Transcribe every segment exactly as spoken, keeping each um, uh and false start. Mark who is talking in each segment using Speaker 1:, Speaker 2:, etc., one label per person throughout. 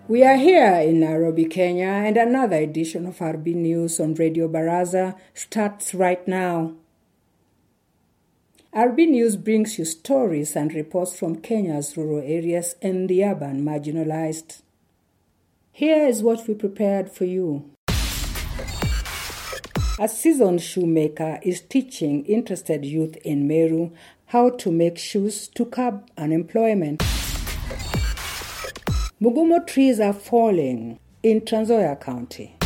Speaker 1: We are here in Nairobi, Kenya, and another edition of R B News on Radio Baraza starts right now. R B News brings you stories and reports from Kenya's rural areas and the urban marginalized. Here is what we prepared for you. A seasoned shoemaker is teaching interested youth in Meru how to make shoes to curb unemployment. Mugumo trees are falling in Trans Nzoia County.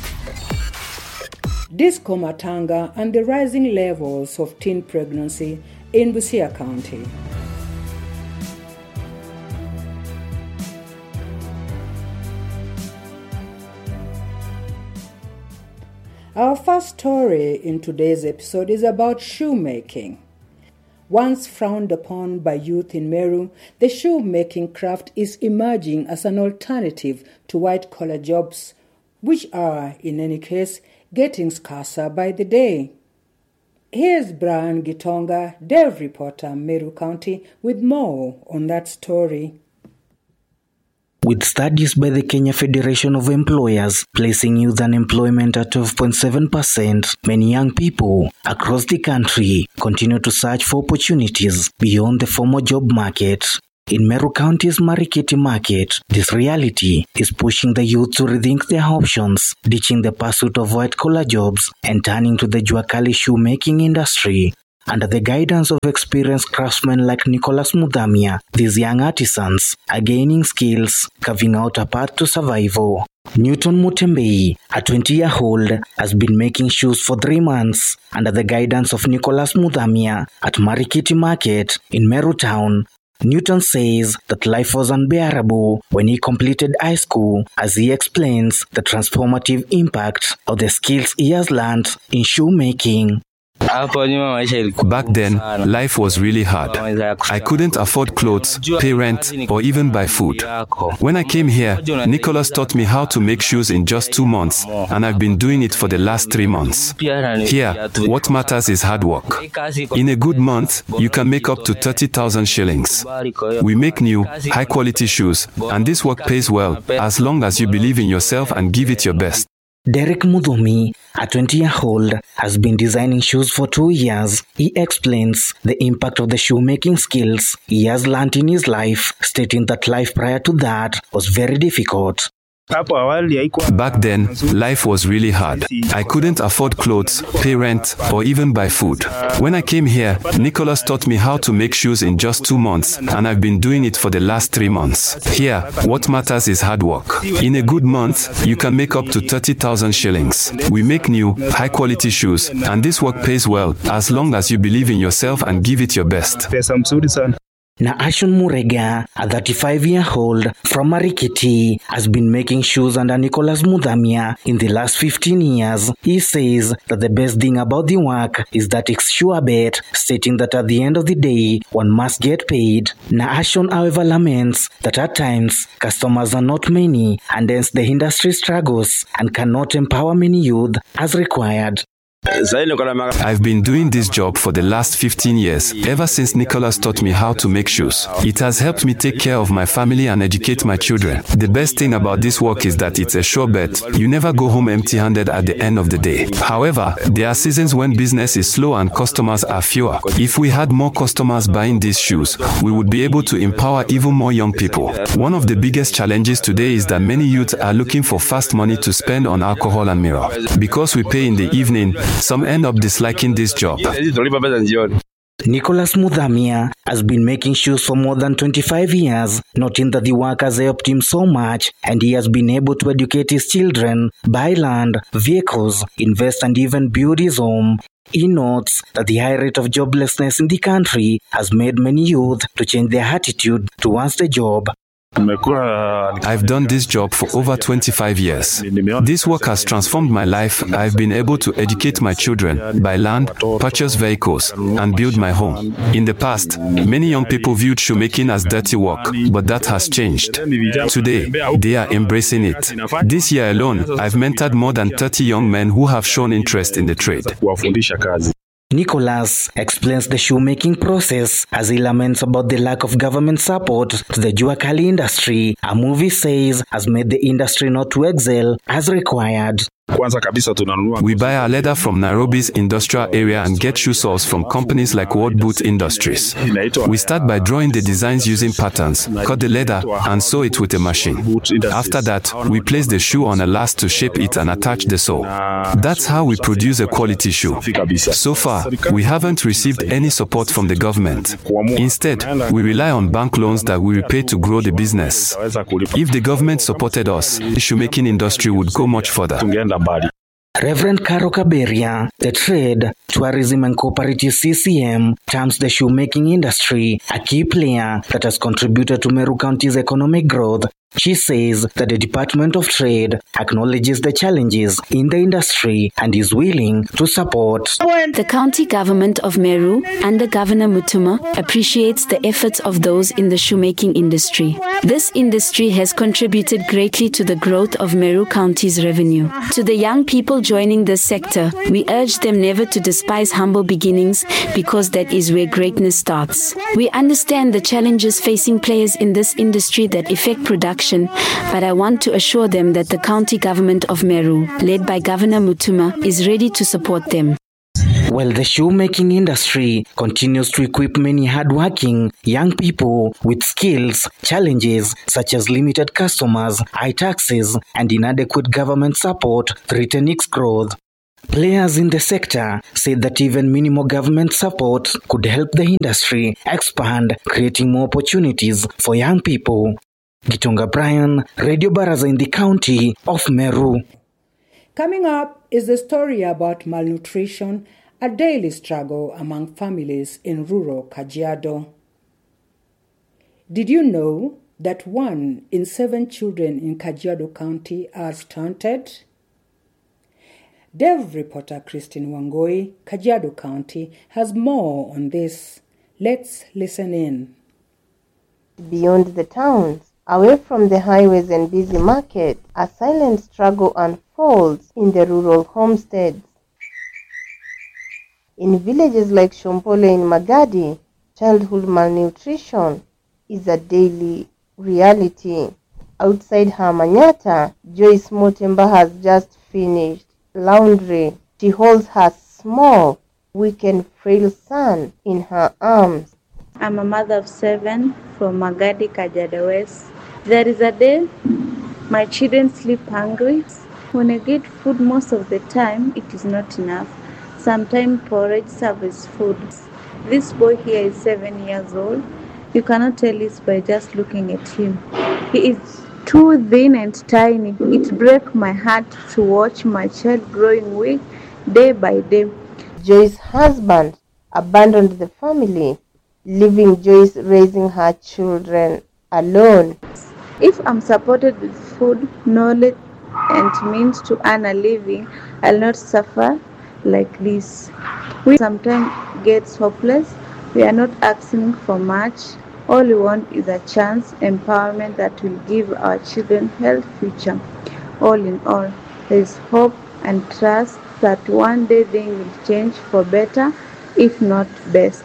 Speaker 1: Disco Matanga and the rising levels of teen pregnancy in Busia County. Our first story in today's episode is about shoemaking. Once frowned upon by youth in Meru, the shoemaking craft is emerging as an alternative to white-collar jobs, which are, in any case, getting scarcer by the day. Here's Brian Gitonga, Dev reporter, Meru County, with more on that story.
Speaker 2: With studies by the Kenya Federation of Employers placing youth unemployment at twelve point seven percent, many young people across the country continue to search for opportunities beyond the formal job market. In Meru County's Marikiti market, this reality is pushing the youth to rethink their options, ditching the pursuit of white-collar jobs and turning to the Juakali shoemaking industry. Under the guidance of experienced craftsmen like Nicholas Mudhamia, these young artisans are gaining skills, carving out a path to survival. Newton Mutembei, a twenty-year-old, has been making shoes for three months under the guidance of Nicholas Mudhamia at Marikiti Market in Meru Town. Newton says that life was unbearable when he completed high school, as he explains the transformative impact of the skills he has learned in shoemaking.
Speaker 3: Back then, life was really hard. I couldn't afford clothes, pay rent, or even buy food. When I came here, Nicholas taught me how to make shoes in just two months, and I've been doing it for the last three months. Here, what matters is hard work. In a good month, you can make up to thirty thousand shillings. We make new, high-quality shoes, and this work pays well, as long as you believe in yourself and give it your best.
Speaker 2: Derek Mudhomi, a twenty-year-old, has been designing shoes for two years. He explains the impact of the shoemaking skills he has learned in his life, stating that life prior to that was very difficult.
Speaker 3: Back then, life was really hard. I couldn't afford clothes, pay rent, or even buy food. When I came here, Nicholas taught me how to make shoes in just two months, and I've been doing it for the last three months. Here, what matters is hard work. In a good month, you can make up to thirty thousand shillings. We make new, high-quality shoes, and this work pays well, as long as you believe in yourself and give it your best.
Speaker 2: Naashon Murega, a thirty-five-year-old from Marikiti, has been making shoes under Nicholas Mudhamia in the last fifteen years. He says that the best thing about the work is that it's sure bet, stating that at the end of the day, one must get paid. Naashon, however, laments that at times, customers are not many, and hence the industry struggles and cannot empower many youth as required.
Speaker 3: I've been doing this job for the last fifteen years, ever since Nicholas taught me how to make shoes. It has helped me take care of my family and educate my children. The best thing about this work is that it's a sure bet. You never go home empty-handed at the end of the day. However, there are seasons when business is slow and customers are fewer. If we had more customers buying these shoes, we would be able to empower even more young people. One of the biggest challenges today is that many youth are looking for fast money to spend on alcohol and mirror. Because we pay in the evening, some end up disliking this job.
Speaker 2: Nicholas Mudhamia has been making shoes for more than twenty-five years, noting that the work has helped him so much, and he has been able to educate his children, buy land, vehicles, invest, and even build his home. He notes that the high rate of joblessness in the country has made many youth to change their attitude towards the job.
Speaker 3: I've done this job for over twenty-five years. This work has transformed my life. I've been able to educate my children, buy land, purchase vehicles, and build my home. In the past, many young people viewed shoemaking as dirty work, but that has changed. Today, they are embracing it. This year alone, I've mentored more than thirty young men who have shown interest in the trade.
Speaker 2: Nicholas explains the shoemaking process as he laments about the lack of government support to the Jua Kali industry, a move he says has made the industry not to excel as required.
Speaker 3: We buy our leather from Nairobi's industrial area and get shoe soles from companies like World Boot Industries. We start by drawing the designs using patterns, cut the leather, and sew it with a machine. After that, we place the shoe on a last to shape it and attach the sole. That's how we produce a quality shoe. So far, we haven't received any support from the government. Instead, we rely on bank loans that we repay to grow the business. If the government supported us, the shoemaking industry would go much further.
Speaker 2: Reverend Karo Kaberia, the Trade, Tourism and Cooperative C C M, terms the shoemaking industry a key player that has contributed to Meru County's economic growth. She says that the Department of Trade acknowledges the challenges in the industry and is willing to support.
Speaker 4: The county government of Meru under Governor Mutuma appreciates the efforts of those in the shoemaking industry. This industry has contributed greatly to the growth of Meru County's revenue. To the young people joining this sector, we urge them never to despise humble beginnings because that is where greatness starts. We understand the challenges facing players in this industry that affect production, but I want to assure them that the county government of Meru, led by Governor Mutuma, is ready to support them.
Speaker 2: Well, the shoemaking industry continues to equip many hardworking young people with skills, challenges such as limited customers, high taxes, and inadequate government support threaten its growth. Players in the sector say that even minimal government support could help the industry expand, creating more opportunities for young people. Gitonga Brian, Radio Baraza in the county of Meru.
Speaker 1: Coming up is the story about malnutrition, a daily struggle among families in rural Kajiado. Did you know that one in seven children in Kajiado County are stunted? Dev reporter Christine Wangoi, Kajiado County, has more on this. Let's listen in.
Speaker 5: Beyond the towns, away from the highways and busy markets, a silent struggle unfolds in the rural homesteads. In villages like Shompole in Magadi, childhood malnutrition is a daily reality. Outside her Manyata, Joyce Motemba has just finished laundry. She holds her small, weak and frail son in her arms.
Speaker 6: I'm a mother of seven from Magadi, Kajiado West. There is a day my children sleep hungry. When I get food most of the time, it is not enough. Sometimes porridge serves food. This boy here is seven years old. You cannot tell this by just looking at him. He is too thin and tiny. It breaks my heart to watch my child growing weak day by day.
Speaker 5: Joyce's husband abandoned the family, leaving Joyce raising her children alone.
Speaker 6: If I'm supported with food, knowledge, and means to earn a living, I'll not suffer like this. We sometimes get hopeless. We are not asking for much. All we want is a chance, empowerment that will give our children healthy future. All in all, there is hope and trust that one day things will change for better, if not best.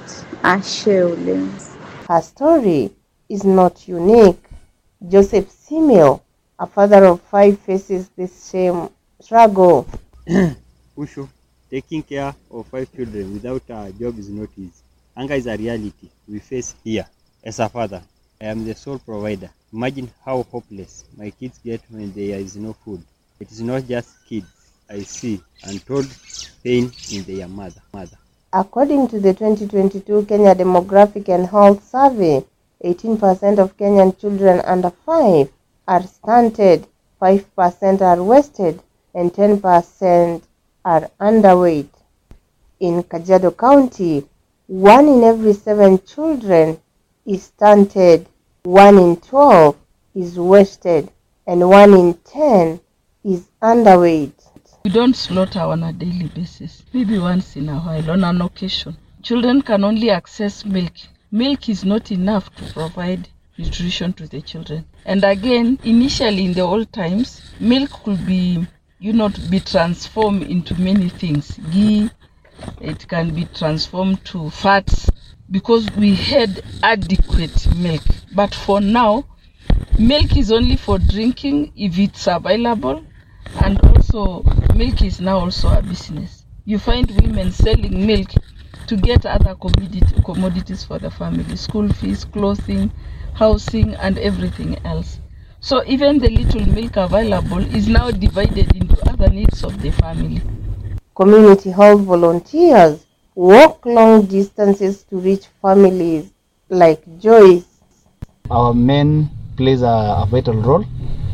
Speaker 6: Ashe.
Speaker 5: Her story is not unique. Joseph Simeo, a father of five, faces the same struggle.
Speaker 7: Usho, taking care of five children without a job is not easy. Hunger is a reality we face here. As a father, I am the sole provider. Imagine how hopeless my kids get when there is no food. It is not just kids. I see untold pain in their mother. mother.
Speaker 5: According to the twenty twenty-two Kenya Demographic and Health Survey, eighteen percent of Kenyan children under five are stunted, five percent are wasted, and ten percent are underweight. In Kajiado County, one in every seven children is stunted, one in twelve is wasted, and one in ten is underweight.
Speaker 8: We don't slaughter on a daily basis, maybe once in a while, on an occasion. Children can only access milk. Milk is not enough to provide nutrition to the children. And again, initially in the old times, milk could be, you know, be transformed into many things, ghee it can be transformed to fats because we had adequate milk. But for now, milk is only for drinking if it's available, and also milk is now also a business. You find women selling milk to get other commodity, commodities for the family, school fees, clothing, housing, and everything else. So even the little milk available is now divided into other needs of the family.
Speaker 5: Community health volunteers walk long distances to reach families like Joyce.
Speaker 9: Our men plays a, a vital role,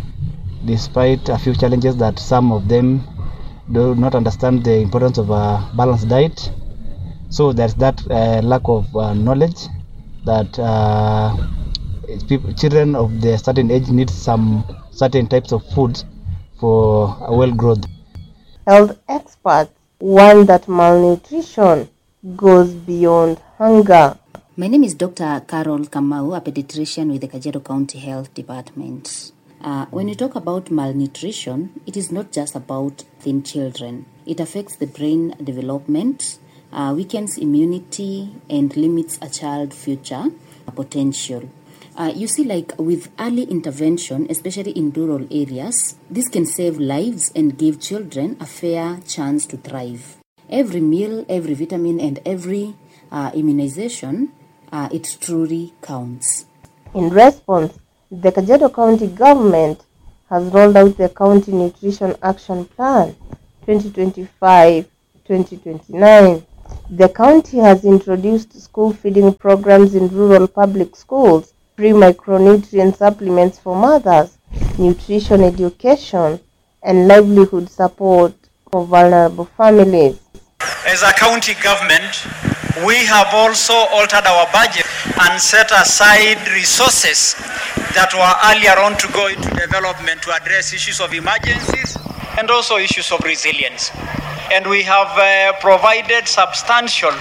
Speaker 9: despite a few challenges that some of them do not understand the importance of a balanced diet. So there's that uh, lack of uh, knowledge that uh, people, children of the certain age need some certain types of foods for a well growth.
Speaker 5: Health experts warn that malnutrition goes beyond hunger.
Speaker 10: My name is Doctor Carol Kamau, a pediatrician with the Kajiado County Health Department. Uh, when you talk about malnutrition, it is not just about thin children. It affects the brain development, uh, weakens immunity, and limits a child's future potential. Uh, you see, like with early intervention, especially in rural areas, this can save lives and give children a fair chance to thrive. Every meal, every vitamin, and every uh, immunization, uh, it truly counts.
Speaker 5: In response, the Kajiado County government has rolled out the County Nutrition Action Plan twenty twenty-five to twenty twenty-nine. The county has introduced school feeding programs in rural public schools, free micronutrient supplements for mothers, nutrition education, and livelihood support for vulnerable families.
Speaker 11: As a county government, we have also altered our budget and set aside resources that were earlier on to go into development to address issues of emergencies and also issues of resilience. And we have uh, provided substantial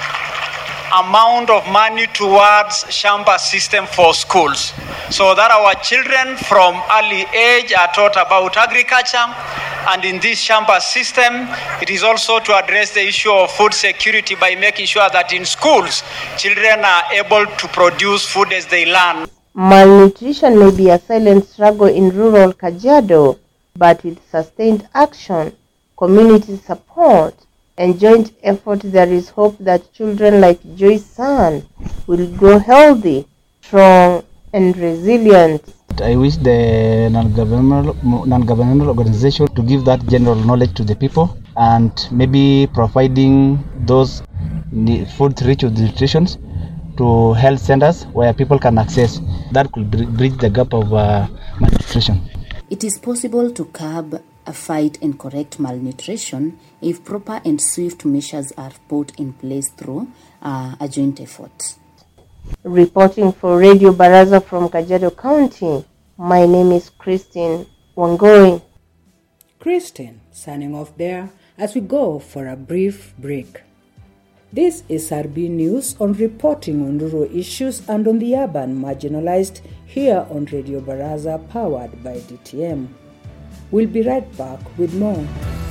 Speaker 11: amount of money towards Shamba system for schools, so that our children from early age are taught about agriculture. And in this Shamba system, it is also to address the issue of food security by making sure that in schools, children are able to produce food as they learn.
Speaker 5: Malnutrition may be a silent struggle in rural Kajiado, but with sustained action, community support, and joint effort, there is hope that children like Joyce's son will grow healthy, strong, and resilient.
Speaker 9: I wish the non-governmental, non-governmental organization to give that general knowledge to the people, and maybe providing those food rich with nutrition to health centers where people can access. That could bridge the gap of uh, malnutrition.
Speaker 10: It is possible to curb a fight and correct malnutrition if proper and swift measures are put in place through uh, a joint effort.
Speaker 5: Reporting for Radio Baraza from Kajiado County, my name is Christine Wangoi.
Speaker 1: Christine, signing off there as we go for a brief break. This is R B News on reporting on rural issues and on the urban marginalized here on Radio Baraza, powered by D T M. We'll be right back with more.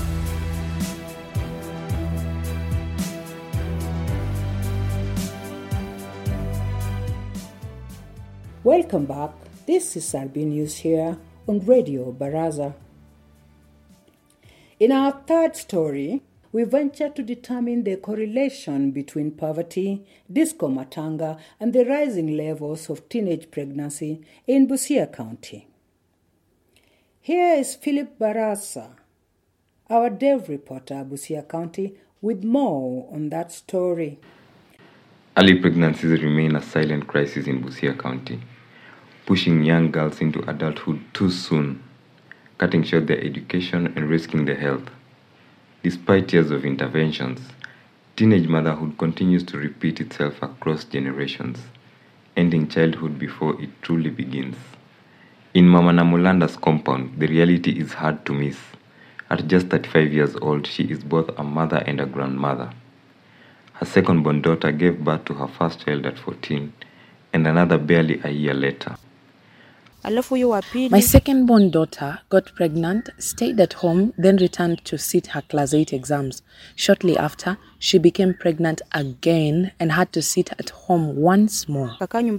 Speaker 1: Welcome back. This is R B News here on Radio Baraza. In our third story, we venture to determine the correlation between poverty, disco matanga, and the rising levels of teenage pregnancy in Busia County. Here is Philip Barasa, our Dev reporter, Busia County, with more on that story.
Speaker 12: Early pregnancies remain a silent crisis in Busia County, pushing young girls into adulthood too soon, cutting short their education and risking their health. Despite years of interventions, teenage motherhood continues to repeat itself across generations, ending childhood before it truly begins. In Mama Namulanda's compound, the reality is hard to miss. At just thirty-five years old, she is both a mother and a grandmother. Her second-born daughter gave birth to her first child at fourteen, and another barely a year later.
Speaker 13: My second-born daughter got pregnant, stayed at home, then returned to sit her class eight exams. Shortly after, she became pregnant again and had to sit at home once more.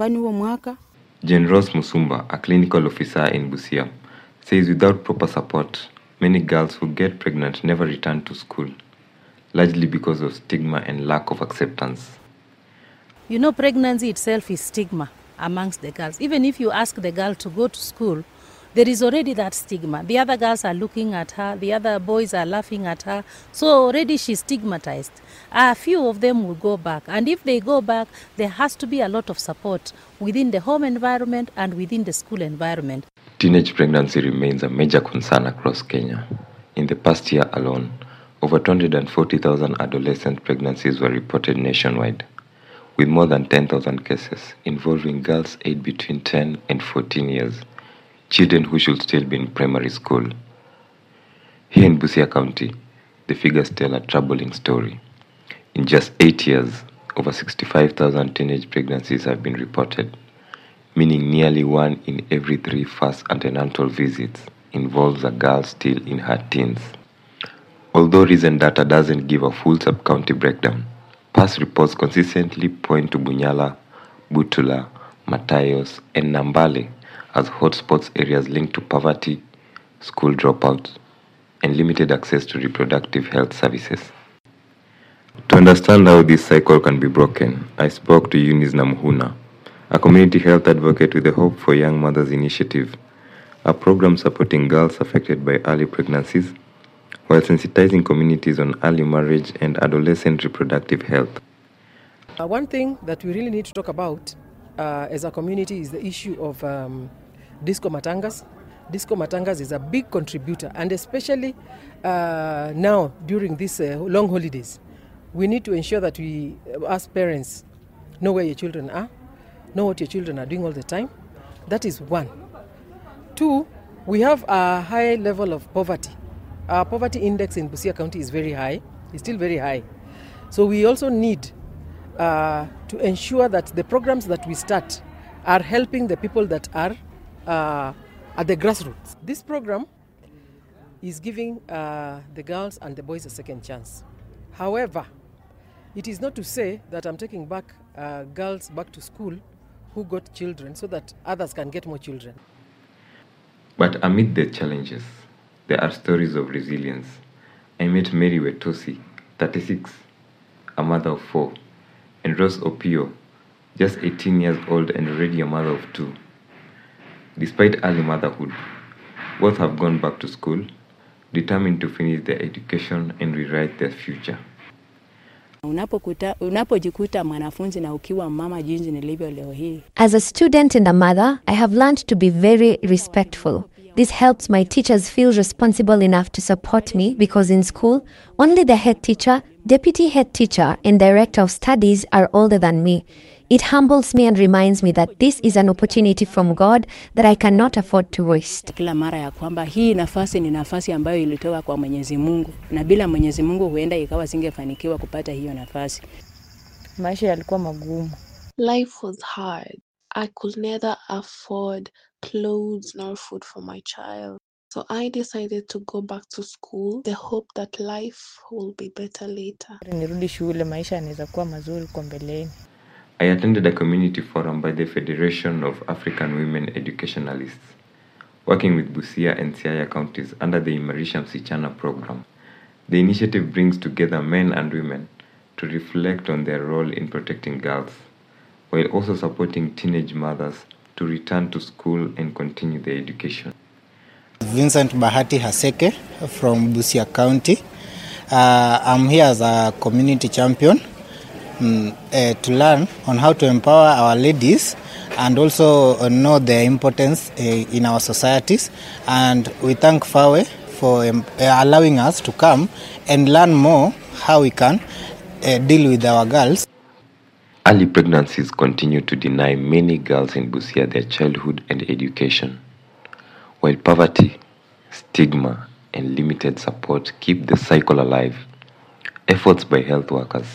Speaker 12: Jane Rose Musumba, a clinical officer in Busia, says without proper support, many girls who get pregnant never return to school, largely because of stigma and lack of acceptance.
Speaker 14: You know, pregnancy itself is stigma amongst the girls. Even if you ask the girl to go to school, there is already that stigma. The other girls are looking at her, the other boys are laughing at her, so already she's stigmatized. A few of them will go back, and if they go back, there has to be a lot of support within the home environment and within the school environment.
Speaker 12: Teenage pregnancy remains a major concern across Kenya. In the past year alone, over two hundred forty thousand adolescent pregnancies were reported nationwide, with more than ten thousand cases involving girls aged between ten and fourteen years, children who should still be in primary school. Here in Busia County, the figures tell a troubling story. In just eight years, over sixty-five thousand teenage pregnancies have been reported, meaning nearly one in every three first antenatal visits involves a girl still in her teens. Although recent data doesn't give a full sub-county breakdown, past reports consistently point to Bunyala, Butula, Matayos, and Nambale as hotspots areas linked to poverty, school dropouts, and limited access to reproductive health services. To understand how this cycle can be broken, I spoke to Eunice Namuhuna, a community health advocate with the Hope for Young Mothers initiative, a program supporting girls affected by early pregnancies, while sensitizing communities on early marriage and adolescent reproductive health.
Speaker 15: Uh, one thing that we really need to talk about uh, as a community is the issue of um, disco matangas. Disco matangas is a big contributor, and especially uh, now during these uh, long holidays, we need to ensure that we, as parents, know where your children are, know what your children are doing all the time. That is one. Two, we have a high level of poverty. Our poverty index in Busia County is very high. It's still very high. So we also need uh, to ensure that the programs that we start are helping the people that are uh, at the grassroots. This program is giving uh, the girls and the boys a second chance. However, it is not to say that I'm taking back uh, girls back to school who got children so that others can get more children.
Speaker 12: But amid the challenges, there are stories of resilience. I met Mary Wetosi, thirty-six, a mother of four, and Rose Opio, just eighteen years old and already a mother of two. Despite early motherhood, both have gone back to school, determined to finish their education and rewrite their future.
Speaker 16: As a student and a mother, I have learned to be very respectful. This helps my teachers feel responsible enough to support me because in school, only the head teacher, deputy head teacher, and director of studies are older than me. It humbles me and reminds me that this is an opportunity from God that I cannot afford to waste.
Speaker 17: Kila mara ya kwamba hii nafasi ni nafasi ambayo ilitoka kwa Mwenyezi Mungu, na bila Mwenyezi Mungu huenda ikawa singefanikiwa kupata hiyo nafasi.
Speaker 6: Maisha yalikuwa magumu.
Speaker 18: Life was hard. I could neither afford clothes nor food for my child. So I decided to go back to school, the hope that life will be better later.
Speaker 6: Nirudi shule, maisha yanaweza kuwa mazuri kwa mbeleni.
Speaker 12: I attended a community forum by the Federation of African Women Educationalists, working with Busia and Siaya counties under the Imarisha Msichana program. The initiative brings together men and women to reflect on their role in protecting girls, while also supporting teenage mothers to return to school and continue their education.
Speaker 19: Vincent Bahati Haseke from Busia County. Uh, I'm here as a community champion um, uh, to learn on how to empower our ladies and also uh, know their importance uh, in our societies. And we thank Fawe for um, uh, allowing us to come and learn more how we can uh, deal with our girls.
Speaker 12: Early pregnancies continue to deny many girls in Busia their childhood and education, while poverty, stigma, and limited support keep the cycle alive. Efforts by health workers,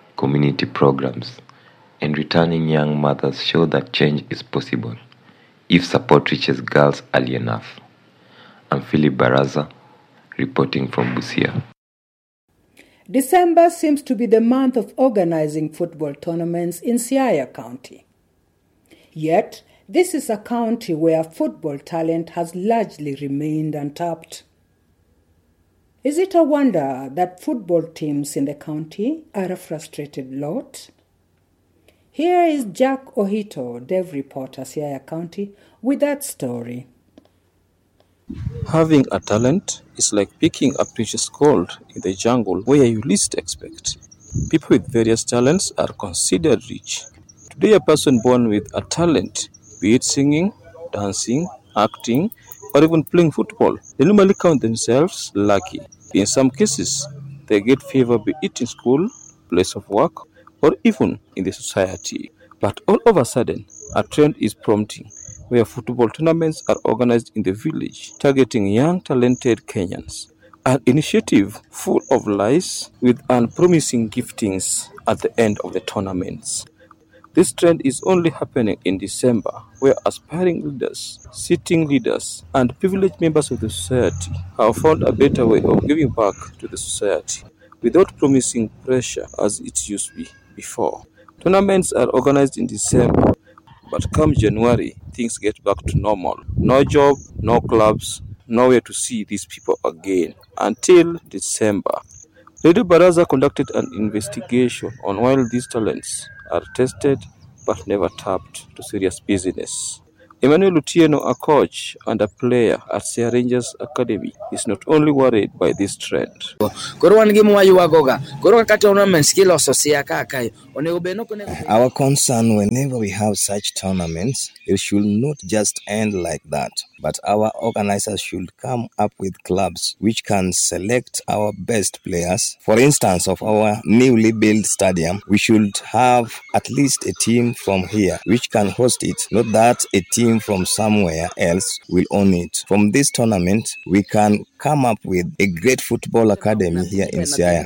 Speaker 12: community programs, and returning young mothers show that change is possible, if support reaches girls early enough. I'm Philip Baraza, reporting from Busia.
Speaker 1: December seems to be the month of organizing football tournaments in Siaya County. Yet, this is a county where football talent has largely remained untapped. Is it a wonder that football teams in the county are a frustrated lot? Here is Jack Ohito, Dev reporter, Siaya County, with that story.
Speaker 20: Having a talent is like picking a precious gold in the jungle where you least expect. People with various talents are considered rich. Today, a person born with a talent, be it singing, dancing, acting, or even playing football, they normally count themselves lucky. In some cases, they get favor, be it in school, place of work, or even in the society. But all of a sudden, a trend is prompting where football tournaments are organized in the village, targeting young, talented Kenyans. An initiative full of lies with unpromising giftings at the end of the tournaments. This trend is only happening in December, where aspiring leaders, sitting leaders, and privileged members of the society have found a better way of giving back to the society without promising pressure as it used to be before. Tournaments are organized in December, but come January, things get back to normal. No job, no clubs, nowhere to see these people again until December. Radio Baraza conducted an investigation on why these talents are tested but never tapped to serious business. Emmanuel Otieno, a coach and a player at Siaya Rangers Academy, is not only worried by this trend.
Speaker 21: Our concern whenever we have such tournaments, it should not just end like that, but our organizers should come up with clubs which can select our best players. For instance, of our newly built stadium, we should have at least a team from here which can host it, not that a team from somewhere else will own it. From this tournament, we can come up with a great football academy here in Siaya.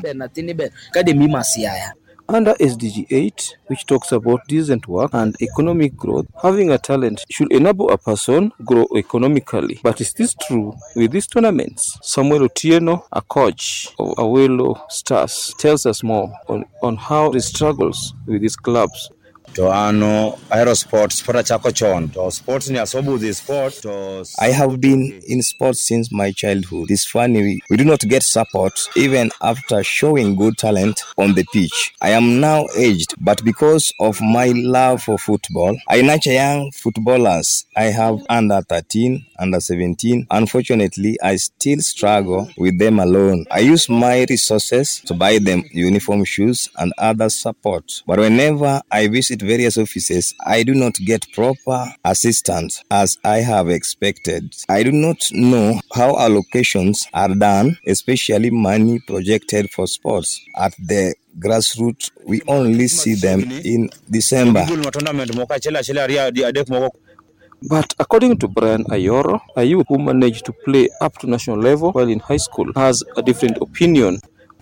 Speaker 20: Under S D G eight, which talks about decent work and economic growth, having a talent should enable a person grow economically. But is this true with these tournaments? Samuel Otieno, a coach of Awelo Stars, tells us more on, on how he struggles with these clubs.
Speaker 21: To ano aerosport sport chako chon to sports ni asobu the sport to I have been in sports since my childhood. It's funny we, we do not get support even after showing good talent on the pitch. I am now aged, but because of my love for football, I nurture young footballers. I have under thirteen, under seventeen. Unfortunately, I still struggle with them alone. I use my resources to buy them uniform, shoes and other support. But whenever I visit various offices, I do not get proper assistance as I have expected. I do not know how allocations are done, especially money projected for sports. At the grassroots, we only see them in December.
Speaker 20: But according to Brian Ayoro, a youth who managed to play up to national level while in high school, has a different opinion.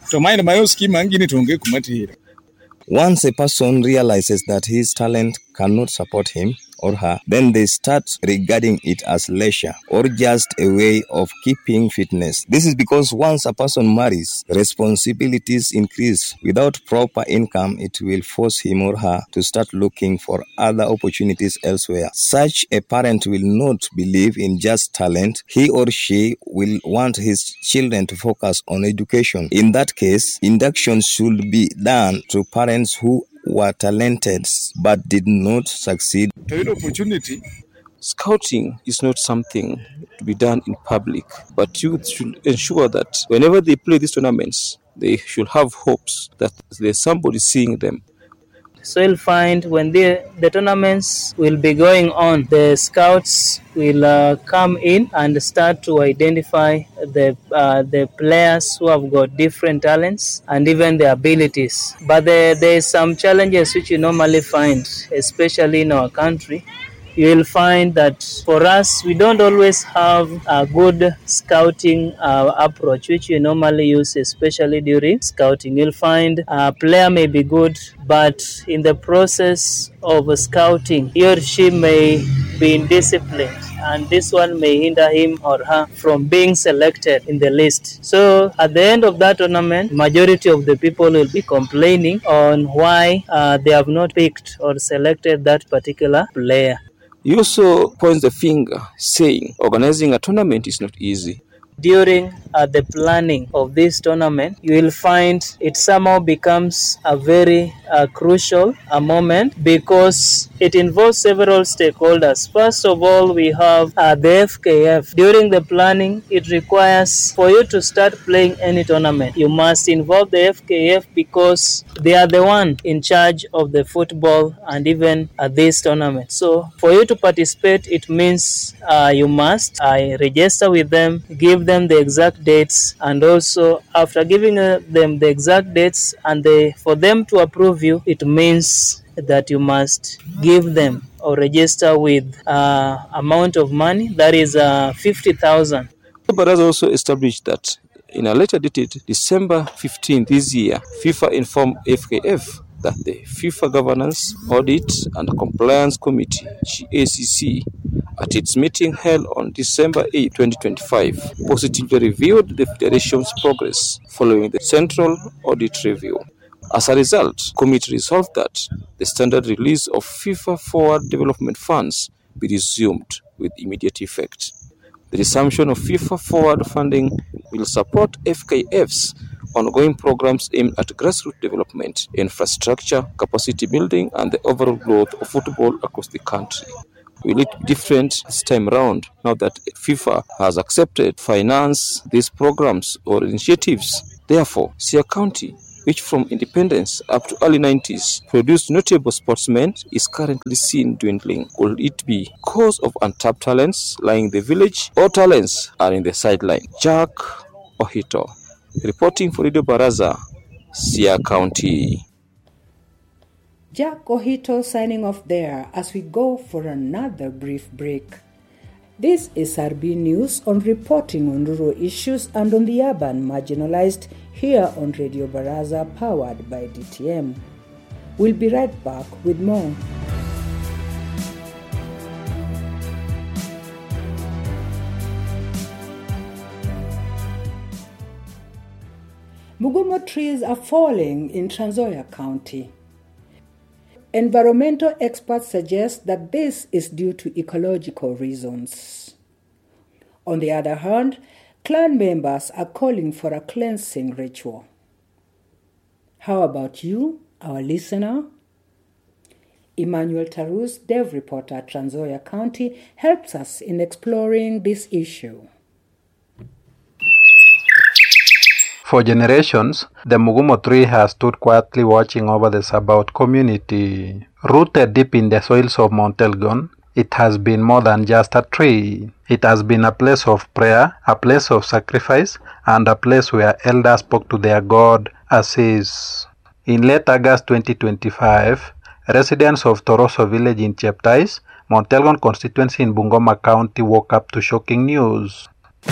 Speaker 21: Once a person realizes that his talent cannot support him or her, then they start regarding it as leisure or just a way of keeping fitness. This is because once a person marries, responsibilities increase. Without proper income, it will force him or her to start looking for other opportunities elsewhere. Such a parent will not believe in just talent. He or she will want his children to focus on education. In that case, induction should be done to parents who were talented but did not succeed.
Speaker 20: Opportunity. Scouting is not something to be done in public, but youth should ensure that whenever they play these tournaments, they should have hopes that there's somebody seeing them.
Speaker 22: So you'll find when the, the tournaments will be going on, the scouts will uh, come in and start to identify the uh, the players who have got different talents and even their abilities. But there there is some challenges which you normally find, especially in our country. You will find that for us, we don't always have a good scouting uh, approach, which we normally use, especially during scouting. You'll find a player may be good, but in the process of scouting, he or she may been disciplined, and this one may hinder him or her from being selected in the list. So at the end of that tournament, majority of the people will be complaining on why uh, they have not picked or selected that particular player.
Speaker 20: He also points the finger, saying organizing a tournament is not easy.
Speaker 22: During uh, the planning of this tournament, you will find it somehow becomes a very uh, crucial a moment because it involves several stakeholders. First of all, we have uh, the F K F. During the planning, it requires for you to start playing any tournament, you must involve the F K F because they are the one in charge of the football and even uh, this tournament. So for you to participate, it means uh, you must uh, register with them, give them the exact dates, and also after giving uh, them the exact dates and they for them to approve you, it means that you must give them or register with uh, amount of money that is uh, fifty thousand.
Speaker 20: But has also established that in a later dated December fifteenth this year, FIFA informed F K F that the FIFA Governance, Audit and Compliance Committee, G A C C, at its meeting held on December eighth, twenty twenty-five, positively reviewed the Federation's progress following the Central Audit Review. As a result, the committee resolved that the standard release of FIFA Forward Development Funds be resumed with immediate effect. The resumption of FIFA Forward funding will support F K F's ongoing programs aimed at grassroots development, infrastructure, capacity building, and the overall growth of football across the country. Will it be different this time round now that FIFA has accepted to finance these programs or initiatives? Therefore, Siaya County, which from independence up to early nineties produced notable sportsmen, is currently seen dwindling. Could it be cause of untapped talents lying in the village, or talents are in the sideline? Jack Ohito, reporting for Radio Baraza, Siaya County.
Speaker 1: Jack Ohito signing off there as we go for another brief break. This is R B News on reporting on rural issues and on the urban marginalized here on Radio Baraza powered by D T M. We'll be right back with more. Mugumo trees are falling in Trans Nzoia County. Environmental experts suggest that this is due to ecological reasons. On the other hand, clan members are calling for a cleansing ritual. How about you, our listener? Emmanuel Tarus, Dev reporter at Trans Nzoia County, helps us in exploring this issue.
Speaker 3: For generations, the Mugumo tree has stood quietly watching over the Sabaot community. Rooted deep in the soils of Mount Elgon, it has been more than just a tree. It has been a place of prayer, a place of sacrifice, and a place where elders spoke to their God, Asis. In late August twenty twenty-five, residents of Toroso village in Cheptais, Mount Elgon constituency in Bungoma County, woke up to shocking news.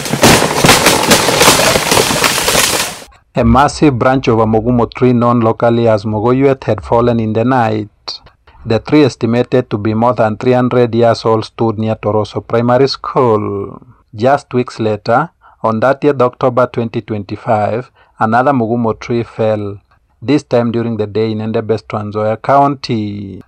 Speaker 3: A massive branch of a Mugumo tree known locally as Mogoyuet had fallen in the night. The tree, estimated to be more than three hundred years old, stood near Toroso Primary School. Just weeks later, on thirtieth October twenty twenty-five, another Mugumo tree fell, this time during the day in Endebess, Trans Nzoia County.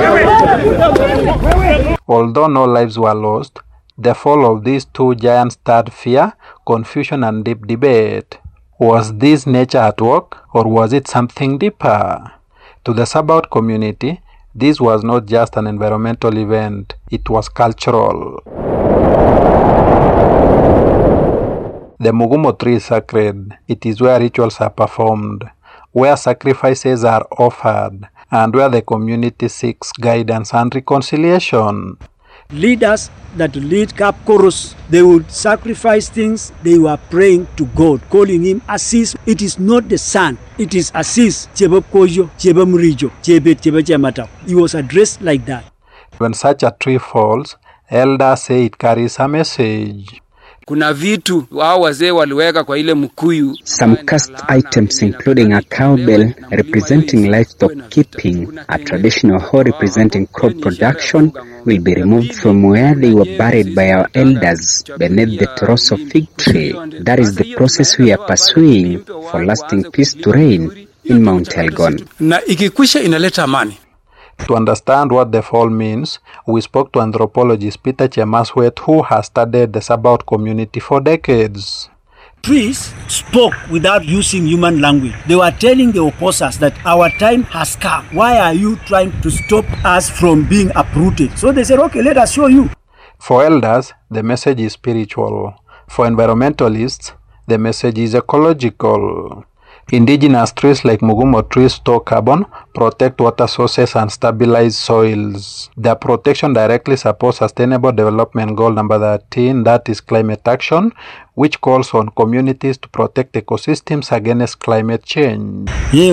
Speaker 3: Although no lives were lost, the fall of these two giants stirred fear, confusion, and deep debate. Was this nature at work, or was it something deeper? To the Sabaot community, this was not just an environmental event, it was cultural. The Mugumo tree is sacred. It is where rituals are performed, where sacrifices are offered, and where the community seeks guidance and reconciliation.
Speaker 4: Leaders that lead Kapkoros, they would sacrifice things. They were praying to God, calling him Asis. It is not the sun, it is Asis. He was addressed like that.
Speaker 3: When such a tree falls, elders say it carries a message.
Speaker 2: Kuna vitu wao wazee waliweka kwa ile mkuyu.
Speaker 7: Some cast items including a cowbell representing livestock keeping, a traditional hoe representing crop production, will be removed from where they were buried by our elders beneath the Toroso fig tree. That is the process we are pursuing for lasting peace to reign in Mount Elgon.
Speaker 2: Na ikikwisha inaleta amani.
Speaker 3: To understand what the fall means, we spoke to anthropologist Peter Chemaswet, who has studied the Sabaot community for decades.
Speaker 4: Trees spoke without using human language. They were telling the opposers that our time has come. Why are you trying to stop us from being uprooted? So they said, okay, let us show you.
Speaker 3: For elders, the message is spiritual. For environmentalists, the message is ecological. Indigenous trees like Mugumo trees store carbon, protect water sources and stabilize soils. Their protection directly supports Sustainable Development Goal number thirteen, that is climate action, which calls on communities to protect ecosystems against climate change.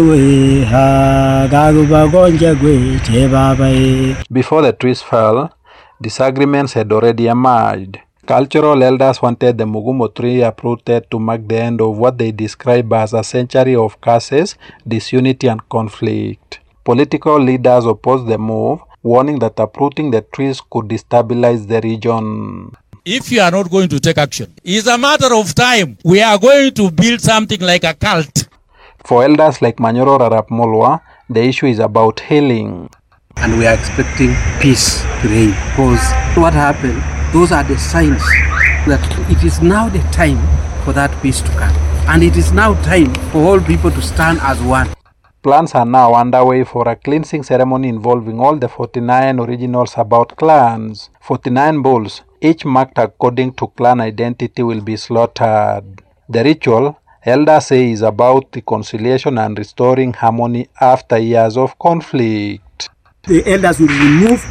Speaker 3: Before the trees fell, disagreements had already emerged. Cultural elders wanted the Mugumo tree uprooted to mark the end of what they describe as a century of curses, disunity and conflict. Political leaders opposed the move, warning that uprooting the trees could destabilize the region.
Speaker 23: If you are not going to take action, it's a matter of time. We are going to build something like a cult.
Speaker 3: For elders like Manyoro Rarap Mulwa, the issue is about healing.
Speaker 24: And we are expecting peace to reign, because what happened, those are the signs that it is now the time for that peace to come. And it is now time for all people to stand as one.
Speaker 3: Plans are now underway for a cleansing ceremony involving all the forty-nine original Sabaot clans. forty-nine bulls, each marked according to clan identity, will be slaughtered. The ritual, elders say, is about reconciliation and restoring harmony after years of conflict.
Speaker 4: The elders will remove